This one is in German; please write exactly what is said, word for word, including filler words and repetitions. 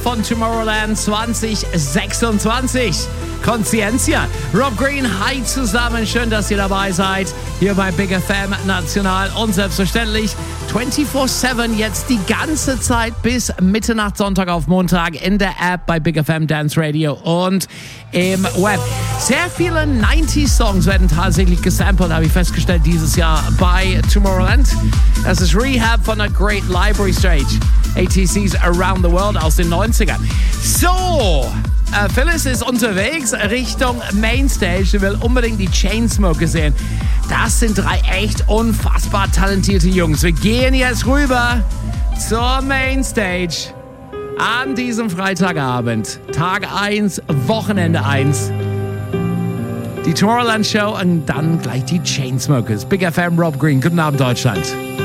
von Tomorrowland zwanzig sechsundzwanzig. Consciencia. Rob Green, hi zusammen. Schön, dass ihr dabei seid. Hier bei Big F M National und selbstverständlich vierundzwanzig sieben jetzt die ganze Zeit bis Mitternacht Sonntag auf Montag in der App bei Big F M Dance Radio und im Web. Sehr viele neunziger Songs werden tatsächlich gesampelt, habe ich festgestellt, dieses Jahr bei Tomorrowland. Das ist Rehab von der Great Library Stage. A T Cs Around the World aus den neunzigern. So, äh, Phyllis ist unterwegs Richtung Mainstage. Sie will unbedingt die Chainsmokers sehen. Das sind drei echt unfassbar talentierte Jungs. Wir gehen jetzt rüber zur Mainstage an diesem Freitagabend. Tag eins, Wochenende eins. Die Tomorrowland Show und dann gleich die Chainsmokers. Big F M, Rob Green. Guten Abend, Deutschland.